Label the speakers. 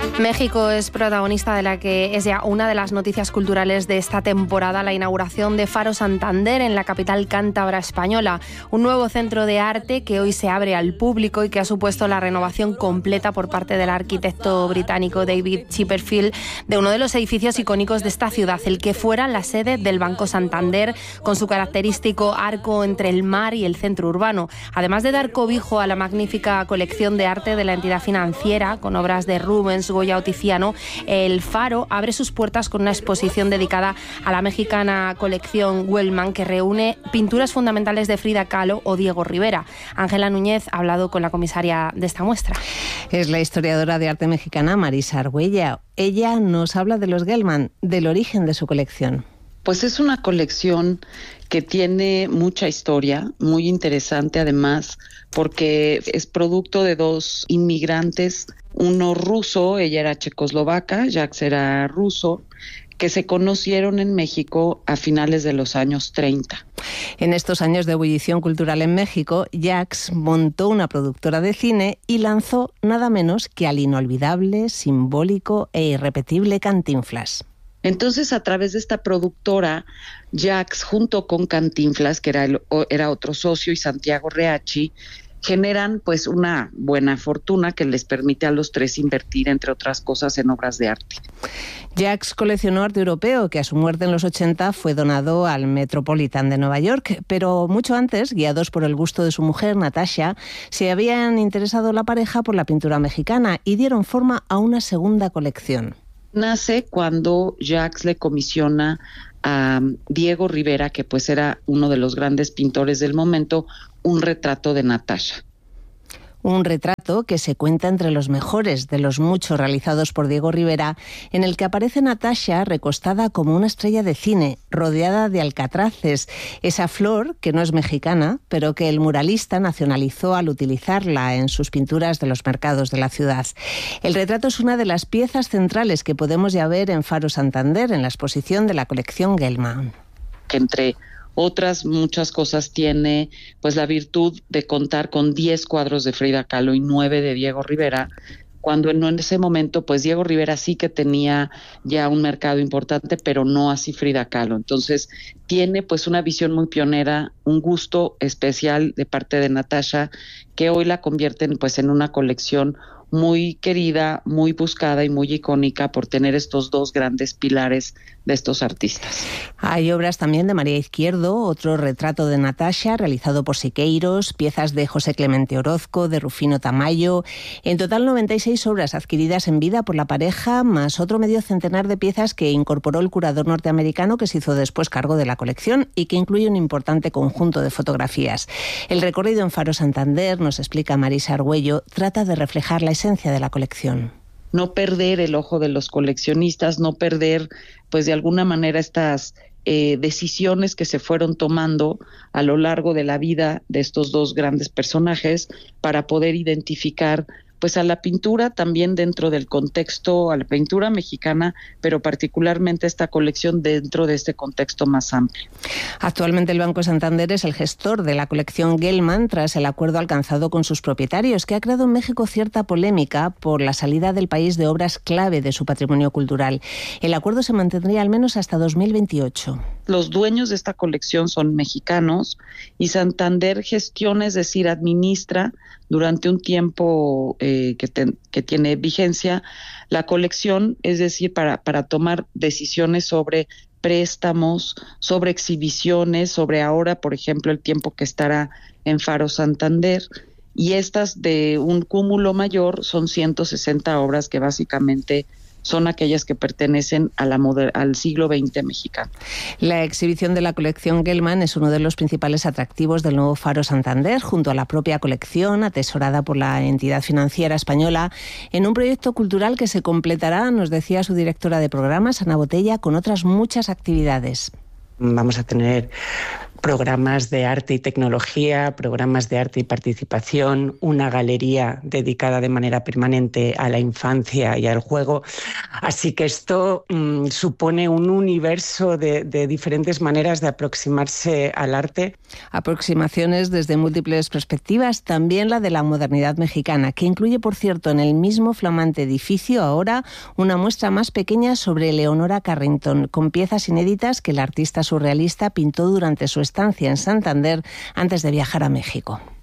Speaker 1: México es protagonista de la que es ya una de las noticias culturales de esta temporada, la inauguración de Faro Santander en la capital cántabra española. Un nuevo centro de arte que hoy se abre al público y que ha supuesto la renovación completa por parte del arquitecto británico David Chipperfield de uno de los edificios icónicos de esta ciudad, el que fuera la sede del Banco Santander, con su característico arco entre el mar y el centro urbano. Además de dar cobijo a la magnífica colección de arte de la entidad financiera, con obras de Rubens, Goya o Tiziano, el Faro abre sus puertas con una exposición dedicada a la mexicana colección Wellman, que reúne pinturas fundamentales de Frida Kahlo o Diego Rivera. Ángela Núñez ha hablado con la comisaria de esta muestra.
Speaker 2: Es la historiadora de arte mexicana Marisa Argüella. Ella nos habla de los Wellman, del origen de su colección.
Speaker 3: Pues es una colección que tiene mucha historia, muy interesante además, porque es producto de dos inmigrantes, uno ruso, ella era checoslovaca, Jacques era ruso, que se conocieron en México a finales de los años 30.
Speaker 2: En estos años de ebullición cultural en México, Jacques montó una productora de cine y lanzó nada menos que al inolvidable, simbólico e irrepetible Cantinflas.
Speaker 3: Entonces, a través de esta productora, Jacques, junto con Cantinflas, que era otro socio, y Santiago Reacci, generan pues una buena fortuna que les permite a los tres invertir, entre otras cosas, en obras de arte.
Speaker 2: Jacques coleccionó arte europeo, que a su muerte en los 80 fue donado al Metropolitan de Nueva York, pero mucho antes, guiados por el gusto de su mujer, Natasha, se habían interesado la pareja por la pintura mexicana y dieron forma a una segunda colección.
Speaker 3: Nace cuando Jacques le comisiona a Diego Rivera, que pues era uno de los grandes pintores del momento, un retrato de Natasha.
Speaker 2: Un retrato que se cuenta entre los mejores de los muchos realizados por Diego Rivera, en el que aparece Natasha recostada como una estrella de cine, rodeada de alcatraces, esa flor que no es mexicana, pero que el muralista nacionalizó al utilizarla en sus pinturas de los mercados de la ciudad. El retrato es una de las piezas centrales que podemos ya ver en Faro Santander, en la exposición de la colección Wellman.
Speaker 3: Entre otras muchas cosas tiene pues la virtud de contar con 10 cuadros de Frida Kahlo y 9 de Diego Rivera, cuando en ese momento pues Diego Rivera sí que tenía ya un mercado importante, pero no así Frida Kahlo. Entonces tiene pues una visión muy pionera, un gusto especial de parte de Natasha, que hoy la convierten pues en una colección muy querida, muy buscada y muy icónica por tener estos dos grandes pilares de estos artistas.
Speaker 2: Hay obras también de María Izquierdo, otro retrato de Natasha realizado por Siqueiros, piezas de José Clemente Orozco, de Rufino Tamayo. En total 96 obras adquiridas en vida por la pareja, más otro medio centenar de piezas que incorporó el curador norteamericano, que se hizo después cargo de la colección y que incluye un importante conjunto de fotografías. El recorrido en Faro Santander, nos explica Marisa Argüello, trata de reflejar la esencia de la colección.
Speaker 3: No perder el ojo de los coleccionistas, no perder pues de alguna manera estas decisiones que se fueron tomando a lo largo de la vida de estos dos grandes personajes para poder identificar pues a la pintura también dentro del contexto, a la pintura mexicana, pero particularmente esta colección dentro de este contexto más amplio.
Speaker 2: Actualmente el Banco Santander es el gestor de la colección Wellman tras el acuerdo alcanzado con sus propietarios, que ha creado en México cierta polémica por la salida del país de obras clave de su patrimonio cultural. El acuerdo se mantendría al menos hasta 2028.
Speaker 3: Los dueños de esta colección son mexicanos y Santander gestiona, es decir, administra durante un tiempo que tiene vigencia la colección, es decir, para tomar decisiones sobre préstamos, sobre exhibiciones, sobre ahora, por ejemplo, el tiempo que estará en Faro Santander. Y estas de un cúmulo mayor son 160 obras que básicamente son aquellas que pertenecen a al siglo XX mexicano.
Speaker 2: La exhibición de la colección Wellman es uno de los principales atractivos del nuevo Faro Santander, junto a la propia colección, atesorada por la entidad financiera española, en un proyecto cultural que se completará, nos decía su directora de programas, Ana Botella, con otras muchas actividades.
Speaker 4: Vamos a tener programas de arte y tecnología, programas de arte y participación, una galería dedicada de manera permanente a la infancia y al juego. Así que esto supone un universo de diferentes maneras de aproximarse al arte.
Speaker 2: Aproximaciones desde múltiples perspectivas, también la de la modernidad mexicana, que incluye, por cierto, en el mismo flamante edificio ahora una muestra más pequeña sobre Leonora Carrington, con piezas inéditas que el artista surrealista pintó durante su estancia en Santander antes de viajar a México.